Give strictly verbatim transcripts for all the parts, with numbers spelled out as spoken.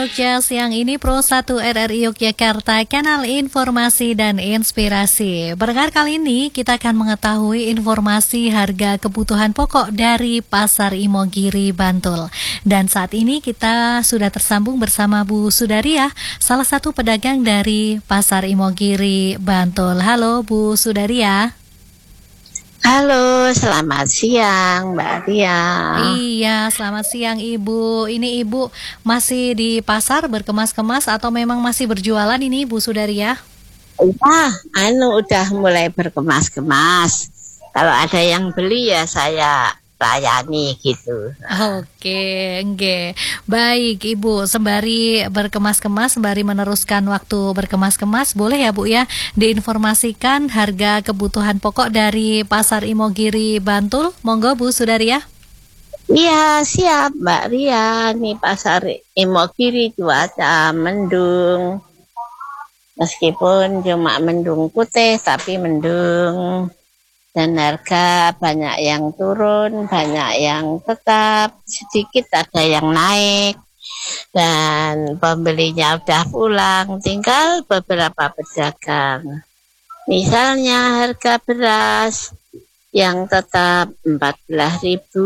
Jogja siang ini Pro satu R R I Yogyakarta, kanal informasi dan inspirasi. Berkar kali ini kita akan mengetahui informasi harga kebutuhan pokok dari Pasar Imogiri, Bantul. Dan saat ini kita sudah tersambung bersama Bu Sudaria, salah satu pedagang dari Pasar Imogiri, Bantul. Halo Bu Sudaria. Halo, selamat siang Mbak Ria. Iya, selamat siang Ibu. Ini Ibu masih di pasar berkemas-kemas atau memang masih berjualan ini Bu Sudaria? Wah, anu udah mulai berkemas-kemas. Kalau ada yang beli ya saya layani gitu. Oke, nggih. Baik Ibu, sembari berkemas-kemas, sembari meneruskan waktu berkemas-kemas, boleh ya Bu ya diinformasikan harga kebutuhan pokok dari Pasar Imogiri, Bantul? Monggo Bu Sudaria. Iya, siap Mbak Ria. Nih Pasar Imogiri cuaca mendung. Meskipun cuma mendung putih tapi mendung. Dan harga banyak yang turun, banyak yang tetap, sedikit ada yang naik. Dan pembelinya udah pulang, tinggal beberapa pedagang. Misalnya harga beras yang tetap empat belas ribu,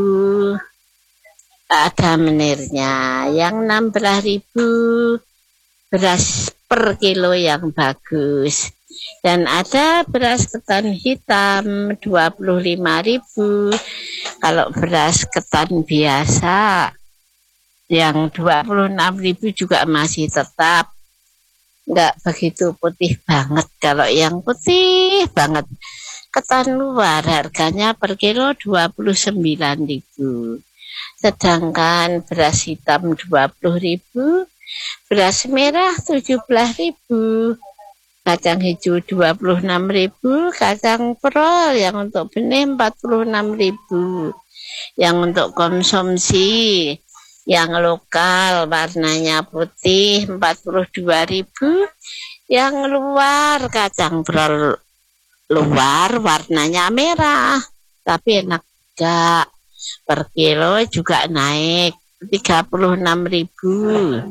ada menirnya yang enam belas ribu, beras per kilo yang bagus. Dan ada beras ketan hitam dua puluh lima ribu. Kalau beras ketan biasa yang dua puluh enam ribu juga masih tetap nggak begitu putih banget. Kalau yang putih banget ketan luar harganya per kilo dua puluh sembilan ribu. Sedangkan beras hitam dua puluh ribu, beras merah tujuh belas ribu. Kacang hijau dua puluh enam ribu, kacang perol yang untuk benih empat puluh enam ribu. Yang untuk konsumsi yang lokal warnanya putih empat puluh dua ribu. Yang luar kacang perol luar warnanya merah, tapi enak juga. Per kilo juga naik tiga puluh enam ribu.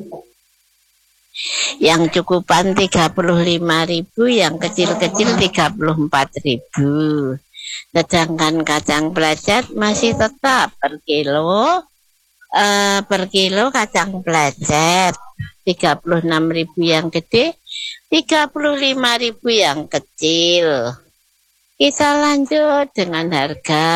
Yang cukupan tiga puluh lima ribu, yang kecil-kecil tiga puluh empat ribu. Sedangkan kacang pelacat masih tetap per kilo, uh, per kilo kacang pelacat tiga puluh enam ribu yang gede, tiga puluh lima ribu yang kecil. Kita lanjut dengan harga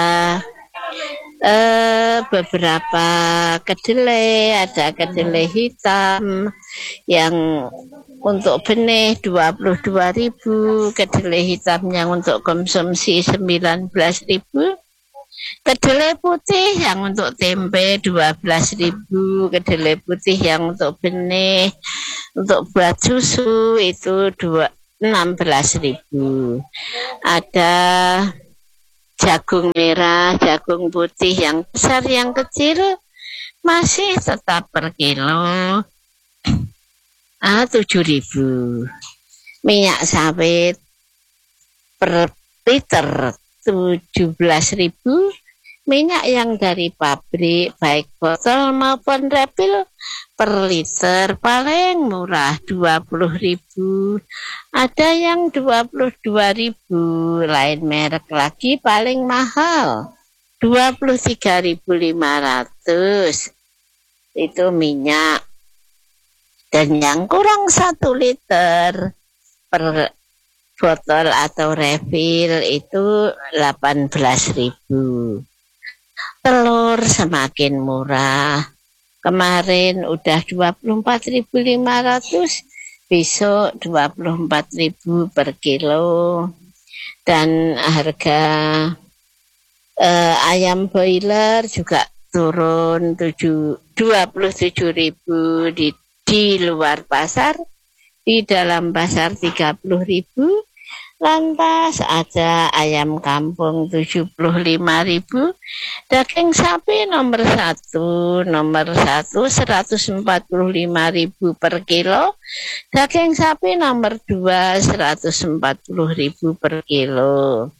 Uh, beberapa kedelai. Ada kedelai hitam yang untuk benih dua puluh dua ribu, kedelai hitam yang untuk konsumsi sembilan belas ribu, kedelai putih yang untuk tempe dua belas ribu, kedelai putih yang untuk benih untuk buat susu itu enam belas ribu. Ada jagung merah, jagung putih yang besar, yang kecil masih tetap per kilo ah, tujuh ribu. Minyak sawit per liter tujuh belas ribu. Minyak yang dari pabrik baik botol maupun refill per liter paling murah dua puluh ribu. Ada yang dua puluh dua ribu, lain merek lagi paling mahal dua puluh tiga ribu lima ratus. Itu minyak. Dan yang kurang satu liter per botol atau refill itu delapan belas ribu. Telur semakin murah. Kemarin udah dua puluh empat ribu lima ratus, besok dua puluh empat ribu per kilo. Dan harga eh, ayam broiler juga turun dua puluh tujuh ribu di, di luar pasar. Di dalam pasar tiga puluh ribu. Lantas ada ayam kampung tujuh puluh lima ribu, daging sapi nomor satu, nomor satu seratus empat puluh lima ribu per kilo, daging sapi nomor dua seratus empat puluh ribu per kilo.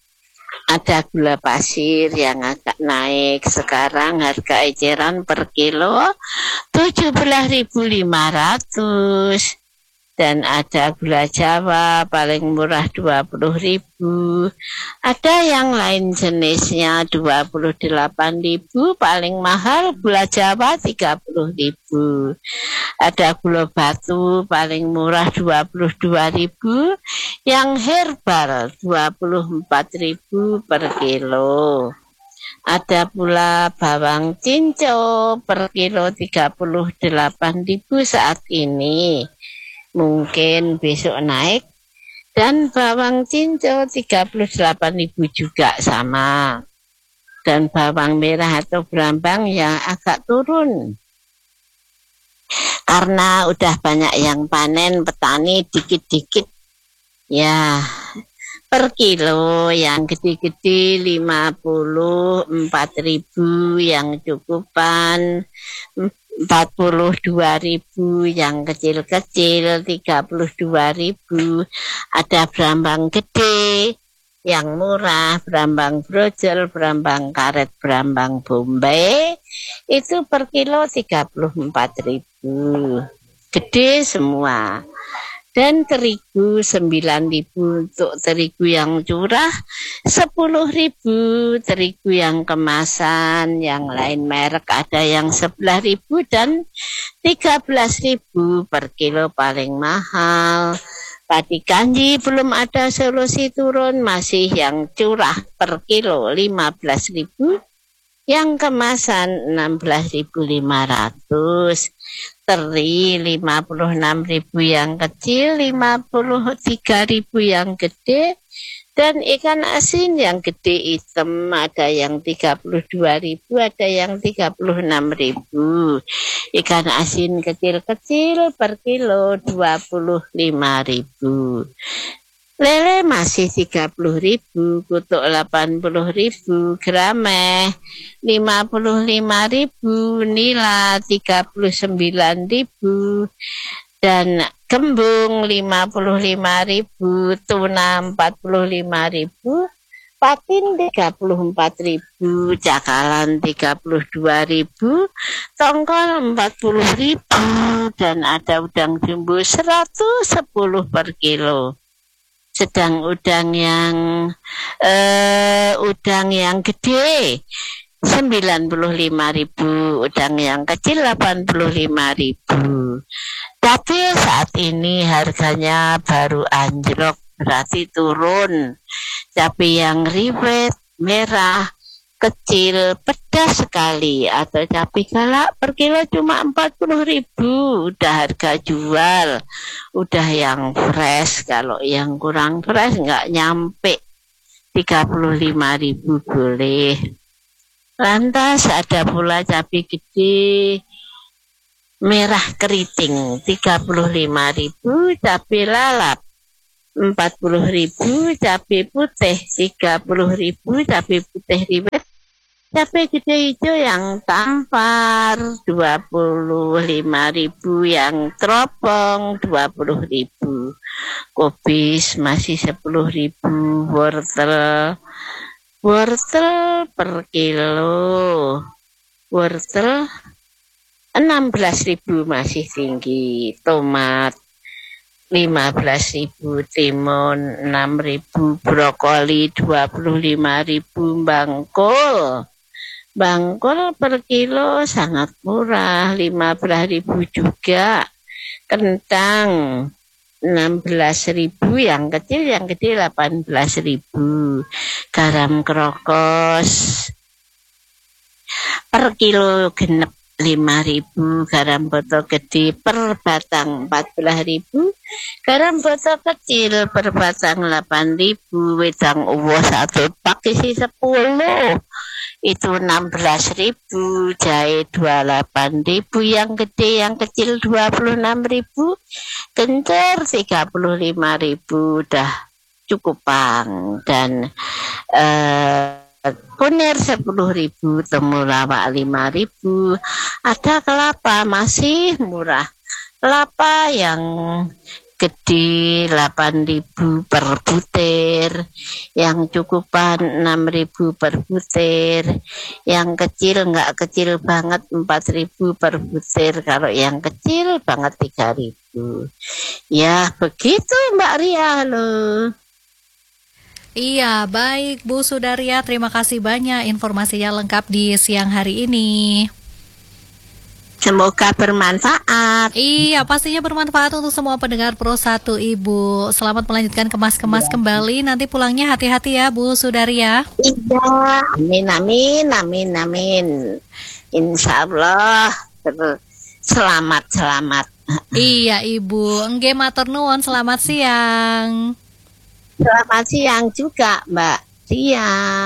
Ada gula pasir yang agak naik, sekarang harga eceran per kilo tujuh belas ribu lima ratus. Dan ada gula Jawa paling murah dua puluh ribu. Ada yang lain jenisnya dua puluh delapan ribu, paling mahal gula Jawa tiga puluh ribu. Ada gula batu paling murah dua puluh dua ribu, yang herbal dua puluh empat ribu per kilo. Ada pula bawang cinco per kilo tiga puluh delapan ribu saat ini. Mungkin besok naik. Dan bawang cinco tiga puluh delapan ribu juga sama. Dan bawang merah atau berambang yang agak turun. Karena udah banyak yang panen, petani dikit-dikit. Ya, per kilo yang gede-gede lima puluh empat ribu, yang cukupan empat puluh dua ribu, yang kecil-kecil tiga puluh dua ribu. Ada berambang gede yang murah, berambang brojol, berambang karet, berambang bombay, itu per kilo tiga puluh empat ribu. Gede semua. Dan terigu sembilan ribu untuk terigu yang curah, sepuluh ribu terigu yang kemasan, yang lain merek ada yang sebelas ribu dan tiga belas ribu per kilo paling mahal. Padi kanji belum ada solusi turun, masih yang curah per kilo lima belas ribu, yang kemasan enam belas ribu lima ratus. Teri lima puluh enam ribu yang kecil, lima puluh tiga ribu yang gede, dan ikan asin yang gede hitam ada yang tiga puluh dua ribu, ada yang tiga puluh enam ribu. Ikan asin kecil-kecil per kilo dua puluh lima ribu. Lele masih tiga puluh ribu, kutuk delapan puluh ribu, grameh lima puluh lima ribu, nila tiga puluh sembilan ribu, dan kembung lima puluh lima ribu, tuna empat puluh lima ribu, patin tiga puluh empat ribu, cakalan tiga puluh dua ribu, tongkol empat puluh ribu, dan ada udang jumbo seratus sepuluh per kilo. Sedang udang yang uh, udang yang gede sembilan puluh lima ribu, udang yang kecil delapan puluh lima ribu. Tapi saat ini harganya baru anjlok, berarti turun. Cabai yang riwet, merah, kecil, pedas sekali, atau cabai galak per kilo cuma empat puluh ribu, udah harga jual. Udah yang fresh, kalau yang kurang fresh nggak nyampe tiga puluh lima ribu boleh. Lantas ada pula cabai gede merah keriting tiga puluh lima ribu, cabai lalap empat puluh ribu, cabai putih tiga puluh ribu, cabai putih riwet, cabai gede hijau yang tampar dua puluh lima ribu, yang teropong dua puluh ribu, kubis masih sepuluh ribu, wortel wortel per kilo, wortel enam belas ribu masih tinggi, tomat lima belas ribu, timun enam ribu, brokoli dua puluh lima ribu, bangkol bangkol per kilo sangat murah, lima belas ribu juga, kentang enam belas ribu, yang kecil yang gede delapan belas ribu, garam krokos per kilo genep lima ribu, garam botol gede per batang empat belas ribu, garam botol kecil per batang delapan ribu, wedang uwo satu pak isi sepuluh itu enam belas ribu, jahe dua puluh delapan ribu, yang gede yang kecil dua puluh enam ribu, kencur tiga puluh lima ribu, udah cukup bang. Dan eh, kunir sepuluh ribu, temulawak lima ribu, ada kelapa masih murah, kelapa yang gede delapan ribu per butir, yang cukupan enam ribu per butir, yang kecil nggak kecil banget empat ribu per butir, kalau yang kecil banget tiga ribu. Ya begitu Mbak Ria loh. Iya, baik Bu Sudaria, terima kasih banyak informasinya lengkap di siang hari ini. Semoga bermanfaat. Iya, pastinya bermanfaat untuk semua pendengar Pro satu Ibu. Selamat melanjutkan kemas-kemas ya. Kembali. Nanti pulangnya hati-hati ya Bu Sudaria. Iya, amin amin amin amin. Insya Allah selamat selamat. Iya Ibu, engge matur nuwun, selamat siang. Selamat siang juga Mbak Tia.